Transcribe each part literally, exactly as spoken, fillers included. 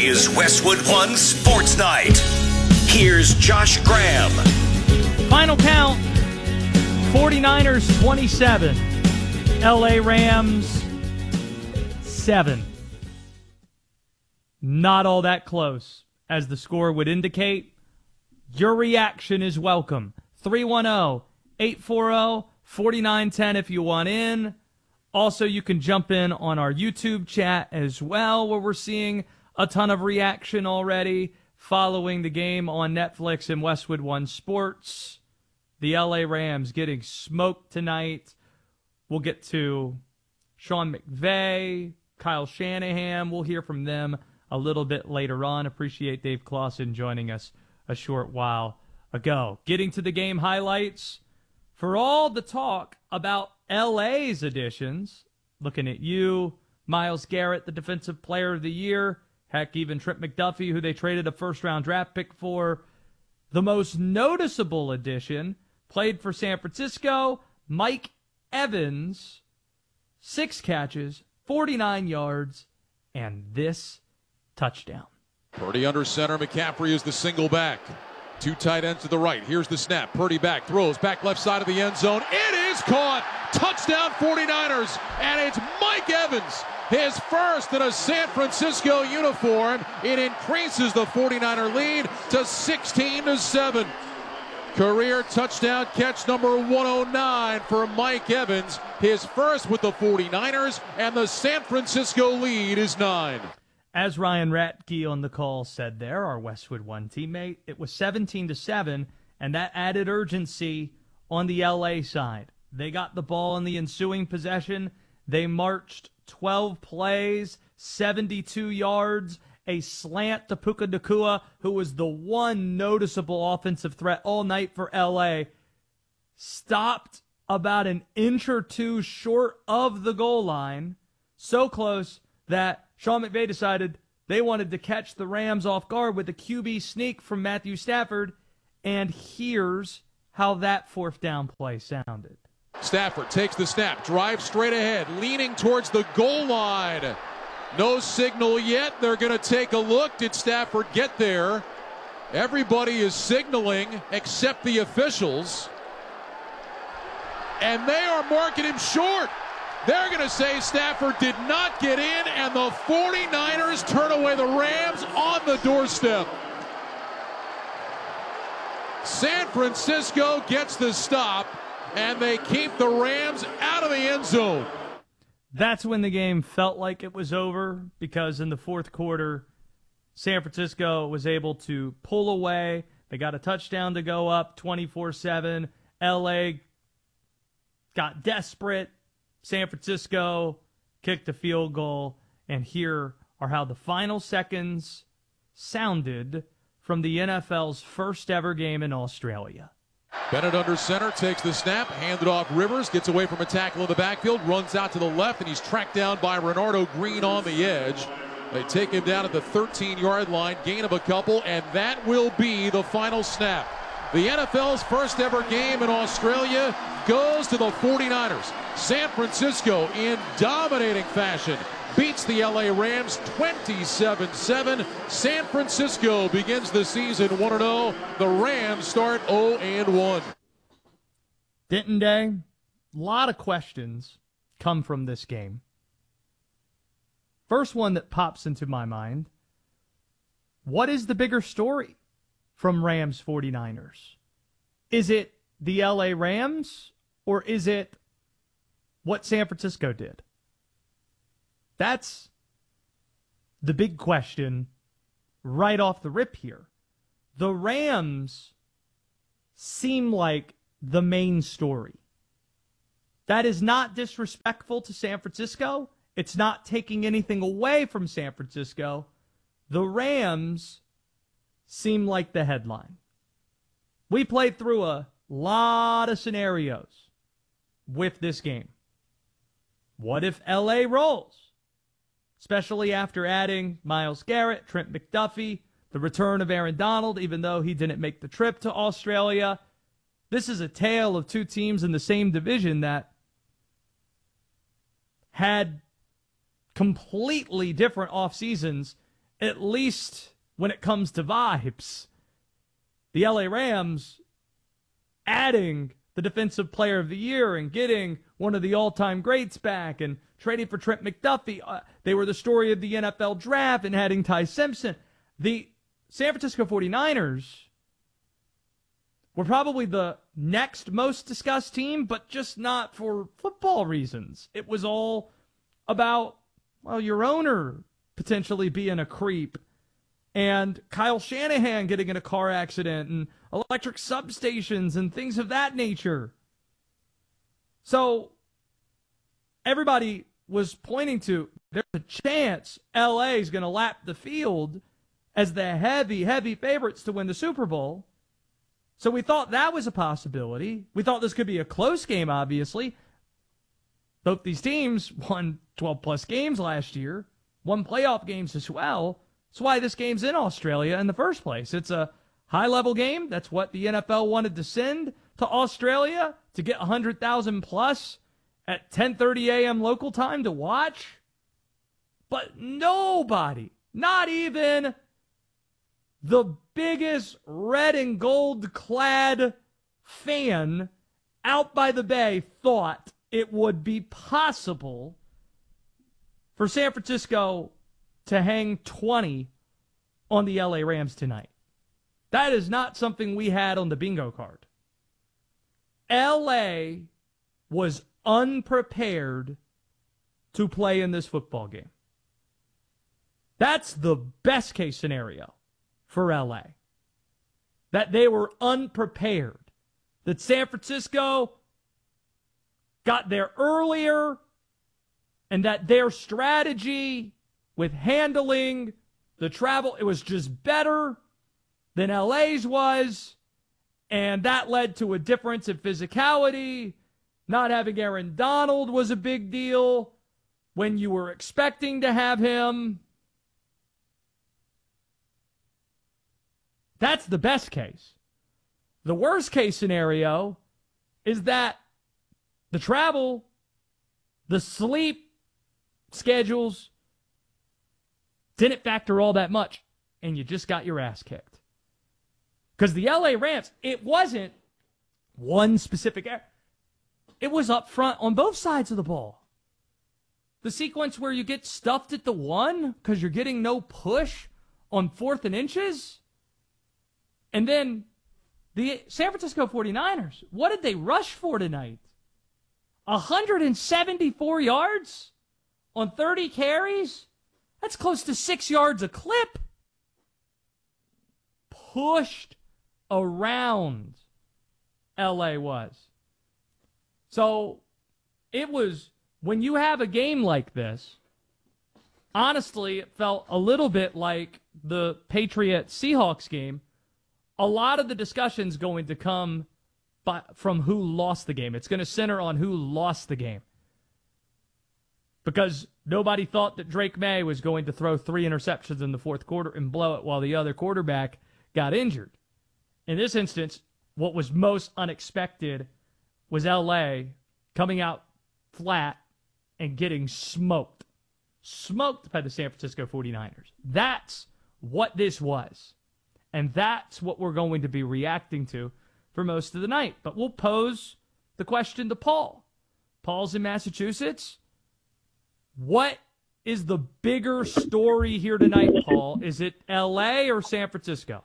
is Westwood One Sports Night. Here's Josh Graham. Final count, forty-niners twenty-seven, L A Rams seven. Not all that close, as the score would indicate. Your reaction is welcome. three one zero, eight four zero, four nine one zero if you want in. Also, you can jump in on our YouTube chat as well, where we're seeing a ton of reaction already following the game on Netflix and Westwood One Sports. The L A Rams getting smoked tonight. We'll get to Sean McVay, Kyle Shanahan. We'll hear from them a little bit later on. Appreciate Dave Clausen joining us a short while ago. Getting to the game highlights. For all the talk about L A's additions, looking at you, Myles Garrett, the Defensive Player of the Year, heck, even Trent McDuffie, who they traded a first-round draft pick for. The most noticeable addition, played for San Francisco, Mike Evans, six catches, forty-nine yards, and this touchdown. Purdy under center. McCaffrey is the single back. Two tight ends to the right. Here's the snap. Purdy back. Throws. Back left side of the end zone. It is caught. Touchdown forty-niners. And it's Mike Evans. His first in a San Francisco uniform. It increases the forty-niner lead to sixteen to seven. Career touchdown catch number one oh nine for Mike Evans. His first with the forty-niners. And the San Francisco lead is nine. As Ryan Ratke on the call said there, our Westwood One teammate, it was seventeen to seven, and that added urgency on the L A side. They got the ball in the ensuing possession. They marched twelve plays, seventy-two yards, a slant to Puka Nacua, who was the one noticeable offensive threat all night for L A. Stopped about an inch or two short of the goal line, so close that Sean McVay decided they wanted to catch the Rams off guard with a Q B sneak from Matthew Stafford, and here's how that fourth down play sounded. Stafford takes the snap, drives straight ahead, leaning towards the goal line. No signal yet. They're going to take a look. Did Stafford get there? Everybody is signaling except the officials, and they are marking him short. They're going to say Stafford did not get in, and the forty-niners turn away the Rams on the doorstep. San Francisco gets the stop, and they keep the Rams out of the end zone. That's when the game felt like it was over, because in the fourth quarter, San Francisco was able to pull away. They got a touchdown to go up twenty-four seven. L A got desperate. San Francisco kicked a field goal, and here are how the final seconds sounded from the N F L's first ever game in Australia. Bennett under center, takes the snap, handed off Rivers, gets away from a tackle in the backfield, runs out to the left, and he's tracked down by Renardo Green on the edge. They take him down at the thirteen-yard line, gain of a couple, and that will be the final snap. The N F L's first ever game in Australia goes to the forty-niners. San Francisco, in dominating fashion, beats the L A Rams twenty-seven seven. San Francisco begins the season one and oh. The Rams start oh and one. Didn't they? A lot of questions come from this game. First one that pops into my mind: what is the bigger story from Rams forty-niners? Is it the L A Rams, or is it what San Francisco did? That's the big question right off the rip here. The Rams seem like the main story. That is not disrespectful to San Francisco. It's not taking anything away from San Francisco. The Rams seem like the headline. We played through a lot of scenarios with this game. What if L A rolls? Especially after adding Myles Garrett, Trent McDuffie, the return of Aaron Donald, even though he didn't make the trip to Australia. This is a tale of two teams in the same division that had completely different off seasons at least when it comes to vibes, the L A Rams adding the Defensive Player of the Year and getting one of the all-time greats back and trading for Trent McDuffie. Uh, they were the story of the N F L draft and adding Ty Simpson. The San Francisco forty-niners were probably the next most discussed team, but just not for football reasons. It was all about, well, your owner potentially being a creep and Kyle Shanahan getting in a car accident and electric substations and things of that nature. So everybody was pointing to there's a chance L A is going to lap the field as the heavy, heavy favorites to win the Super Bowl. So we thought that was a possibility. We thought this could be a close game, obviously. Both these teams won twelve-plus games last year, won playoff games as well. That's why this game's in Australia in the first place. It's a high-level game. That's what the N F L wanted to send to Australia, to get one hundred thousand plus at ten thirty a.m. local time to watch. But nobody, not even the biggest red and gold clad fan out by the bay, thought it would be possible for San Francisco to hang twenty on the L A Rams tonight. That is not something we had on the bingo card. L A was unprepared to play in this football game. That's the best case scenario for L A. That they were unprepared. That San Francisco got there earlier, and that their strategy with handling the travel, it was just better than L A's was, and that led to a difference in physicality. Not having Aaron Donald was a big deal when you were expecting to have him. That's the best case. The worst case scenario is that the travel, the sleep schedules didn't factor all that much, and you just got your ass kicked. Because the L A Rams, it wasn't one specific area. It was up front on both sides of the ball. The sequence where you get stuffed at the one because you're getting no push on fourth and inches. And then the San Francisco forty-niners, what did they rush for tonight? one hundred seventy-four yards on thirty carries? That's close to six yards a clip. Pushed around L A was. So it was, when you have a game like this, honestly, it felt a little bit like the Patriots-Seahawks game. A lot of the discussion's going to come by, from who lost the game. It's going to center on who lost the game. Because nobody thought that Drake May was going to throw three interceptions in the fourth quarter and blow it while the other quarterback got injured. In this instance, what was most unexpected was L A coming out flat and getting smoked. Smoked by the San Francisco forty-niners. That's what this was. And that's what we're going to be reacting to for most of the night. But we'll pose the question to Paul. Paul's in Massachusetts. What is the bigger story here tonight, Paul? Is it L A or San Francisco?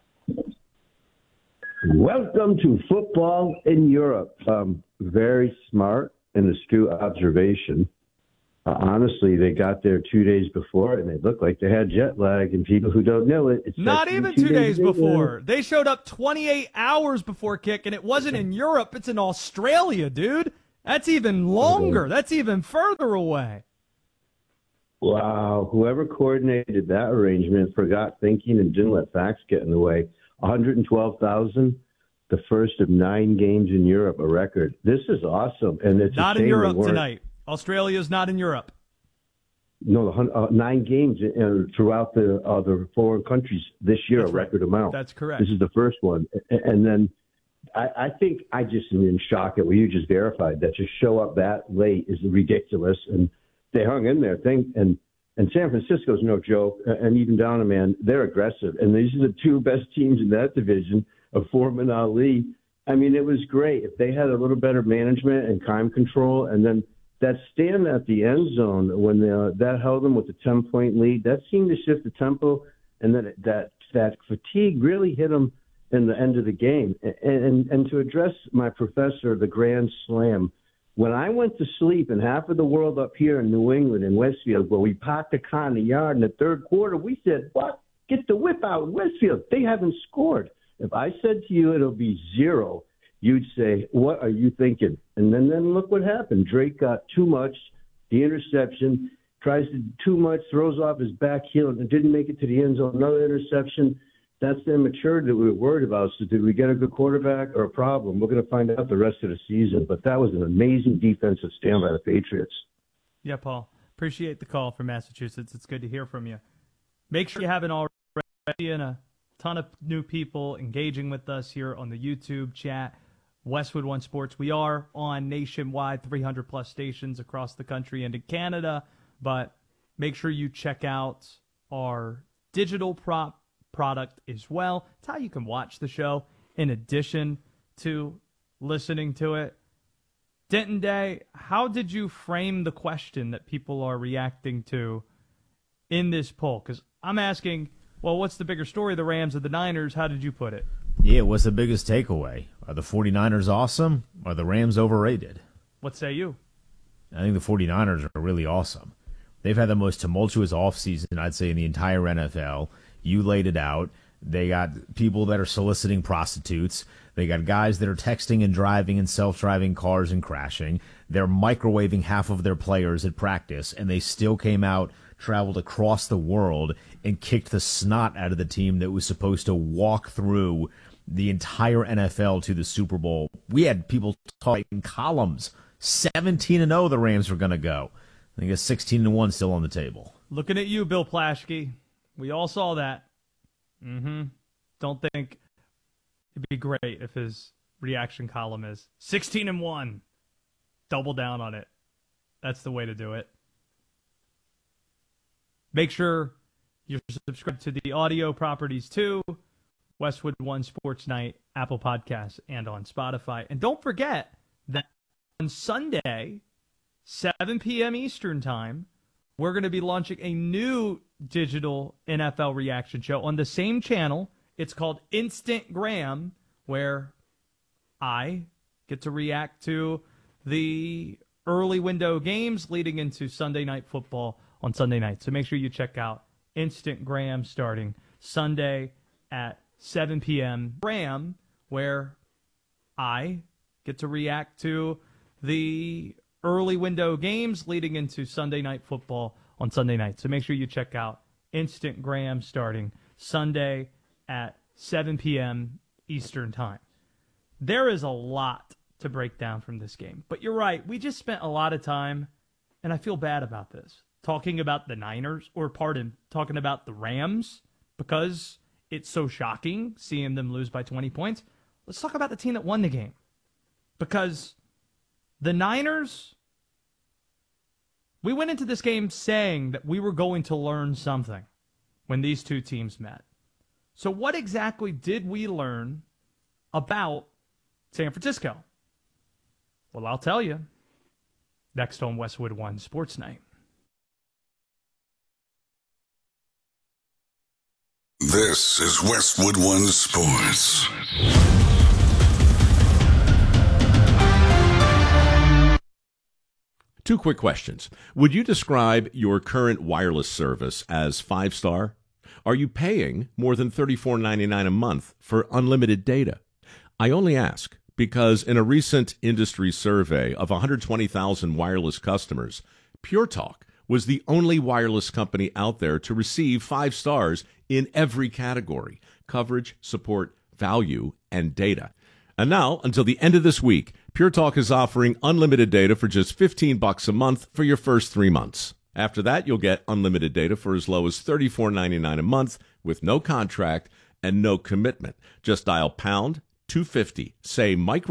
Welcome to football in Europe. Um, very smart and astute observation. Uh, honestly, they got there two days before, and they looked like they had jet lag. And people who don't know it, it's not even two, two days, days before. They showed up twenty-eight hours before kick, and it wasn't in Europe. It's in Australia, dude. That's even longer. That's even further away. Wow. Whoever coordinated that arrangement forgot thinking and didn't let facts get in the way. one hundred twelve thousand, the first of nine games in Europe, a record. This is awesome. And it's not in Europe tonight. Australia's not in Europe. No, the, uh, nine games in, throughout the other foreign countries this year, That's a record right. amount. That's correct. This is the first one. And then I, I think I just am in shock at what you just verified, that to show up that late is ridiculous. And they hung in there. Think, and And San Francisco's no joke, and even down, man, they're aggressive. And these are the two best teams in that division of Foreman, Ali. I mean, it was great. If they had a little better management and time control, and then that stand at the end zone when they, uh, that held them with the ten-point lead, that seemed to shift the tempo, and then that that fatigue really hit them in the end of the game. And, and, and to address my professor, the Grand Slam, when I went to sleep and half of the world up here in New England in Westfield, where we parked the car in the yard in the third quarter, we said, what? Get the whip out in Westfield. They haven't scored. If I said to you it'll be zero, you'd say, what are you thinking? And then, then look what happened. Drake got too much, the interception, tries to too much, throws off his back heel, and didn't make it to the end zone. Another interception. That's the immaturity that we were worried about. So did we get a good quarterback or a problem? We're going to find out the rest of the season. But that was an amazing defensive stand by the Patriots. Yeah, Paul. Appreciate the call from Massachusetts. It's good to hear from you. Make sure you haven't already, and a ton of new people engaging with us here on the YouTube chat. Westwood One Sports. We are on nationwide, three hundred plus stations across the country and in Canada. But make sure you check out our digital prop product as well. It's how you can watch the show in addition to listening to it. Denton Day, how did you frame the question that people are reacting to in this poll? Because I'm asking, well, what's the bigger story, the Rams or the Niners? How did you put it? Yeah, what's the biggest takeaway? Are the 49ers awesome? Or are the Rams overrated? What say you? I think the 49ers are really awesome. They've had the most tumultuous offseason, I'd say, in the entire N F L. You laid it out. They got people that are soliciting prostitutes. They got guys that are texting and driving in self-driving cars and crashing. They're microwaving half of their players at practice, and they still came out, traveled across the world, and kicked the snot out of the team that was supposed to walk through the entire N F L to the Super Bowl. We had people talking in columns. seventeen and oh the Rams were going to go. I think it's sixteen and one still on the table. Looking at you, Bill Plaschke. We all saw that. Mm-hmm. Don't think it'd be great if his reaction column is sixteen and one. Double down on it. That's the way to do it. Make sure you're subscribed to the audio properties too. Westwood One Sports Night, Apple Podcasts, and on Spotify. And don't forget that on Sunday, seven p.m. Eastern Time, we're going to be launching a new digital N F L reaction show on the same channel. It's called Instant Graham, where I get to react to the early window games leading into Sunday Night Football on Sunday night. So make sure you check out Instant Graham starting Sunday at seven p.m. Graham, where I get to react to the early window games leading into Sunday Night Football on Sunday night. So make sure you check out Instant Graham starting Sunday at seven p.m. Eastern Time. There is a lot to break down from this game. But you're right, we just spent a lot of time, and I feel bad about this, talking about the Niners, or pardon, talking about the Rams, because it's so shocking seeing them lose by twenty points. Let's talk about the team that won the game. Because the Niners, we went into this game saying that we were going to learn something when these two teams met. So what exactly did we learn about San Francisco? Well, I'll tell you. Next on Westwood One Sports Night. This is Westwood One Sports. Two quick questions. Would you describe your current wireless service as five-star? Are you paying more than thirty-four ninety-nine a month for unlimited data? I only ask because in a recent industry survey of one hundred twenty thousand wireless customers, Pure Talk was the only wireless company out there to receive five stars in every category: coverage, support, value, and data. And now, until the end of this week, Pure Talk is offering unlimited data for just fifteen bucks a month for your first three months. After that, you'll get unlimited data for as low as thirty-four ninety-nine a month with no contract and no commitment. Just dial pound two fifty, say micro,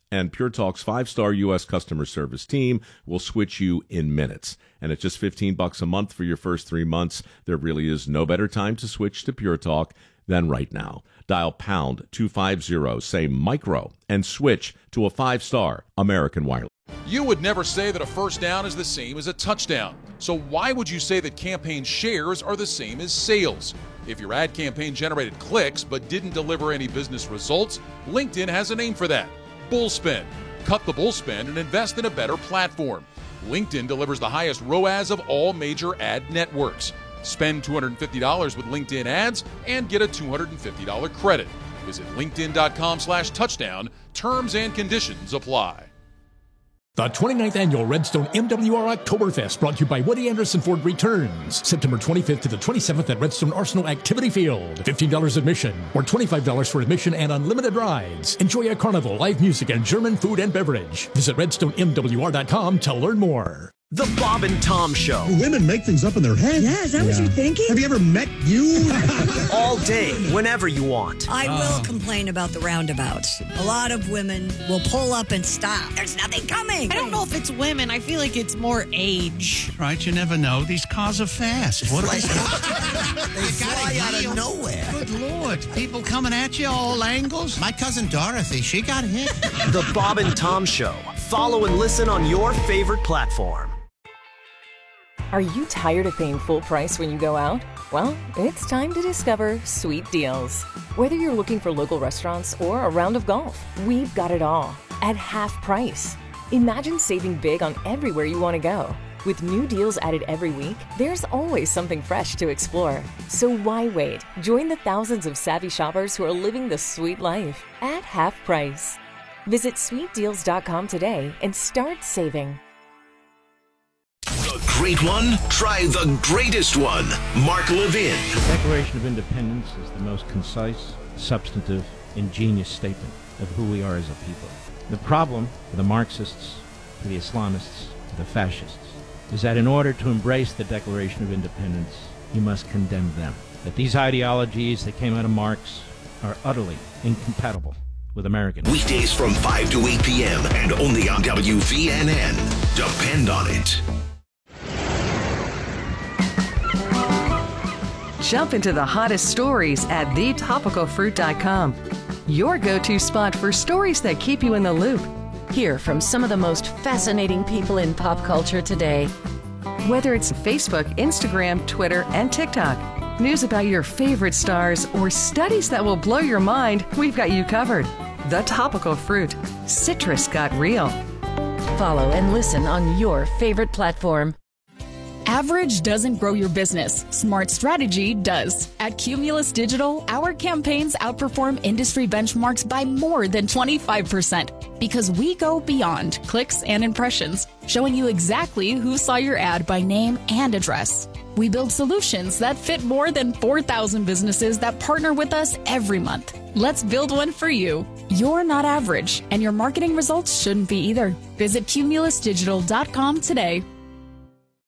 And Pure Talk's five-star U S customer service team will switch you in minutes. And at just fifteen bucks a month for your first three months, there really is no better time to switch to Pure Talk than right now. Dial pound two fifty, say micro, and switch to a five-star American Wireless. You would never say that a first down is the same as a touchdown. So why would you say that campaign shares are the same as sales? If your ad campaign generated clicks but didn't deliver any business results, LinkedIn has a name for that: bullspend. Cut the bullspend and invest in a better platform. LinkedIn delivers the highest R O A S of all major ad networks. Spend two hundred fifty dollars with LinkedIn ads and get a two hundred fifty dollars credit. Visit linkedin.com slash touchdown. Terms and conditions apply. The twenty-ninth Annual Redstone M W R Oktoberfest, brought to you by Woody Anderson Ford Returns. September twenty-fifth to the twenty-seventh at Redstone Arsenal Activity Field. fifteen dollars admission, or twenty-five dollars for admission and unlimited rides. Enjoy a carnival, live music, and German food and beverage. Visit redstone m w r dot com to learn more. The Bob and Tom Show. Women make things up in their head. Yeah, is that yeah. what you're thinking? Have you ever met you? All day, whenever you want. I oh. will complain about the roundabouts. A lot of women will pull up and stop. There's nothing coming. I don't know if it's women. I feel like it's more age. Right, you never know. These cars are fast. What are they? They fly out of nowhere. Good Lord. People coming at you all angles. My cousin Dorothy, she got hit. The Bob and Tom Show. Follow and listen on your favorite platform. Are you tired of paying full price when you go out? Well, it's time to discover Sweet Deals. Whether you're looking for local restaurants or a round of golf, we've got it all at half price. Imagine saving big on everywhere you want to go. With new deals added every week, there's always something fresh to explore. So why wait? Join the thousands of savvy shoppers who are living the sweet life at half price. Visit sweet deals dot com today and start saving. The great one? Try the greatest one. Mark Levin. The Declaration of Independence is the most concise, substantive, ingenious statement of who we are as a people. The problem for the Marxists, for the Islamists, for the fascists, is that in order to embrace the Declaration of Independence, you must condemn them. That these ideologies that came out of Marx are utterly incompatible with American. Weekdays from five to eight p.m. and only on W V N N. Depend on it. Jump into the hottest stories at the topical fruit dot com. Your go-to spot for stories that keep you in the loop. Hear from some of the most fascinating people in pop culture today. Whether it's Facebook, Instagram, Twitter, and TikTok, news about your favorite stars, or studies that will blow your mind, we've got you covered. The Topical Fruit. Citrus got real. Follow and listen on your favorite platform. Average doesn't grow your business. Smart strategy does. At Cumulus Digital, our campaigns outperform industry benchmarks by more than twenty-five percent because we go beyond clicks and impressions, showing you exactly who saw your ad by name and address. We build solutions that fit more than four thousand businesses that partner with us every month. Let's build one for you. You're not average, and your marketing results shouldn't be either. Visit cumulus digital dot com today.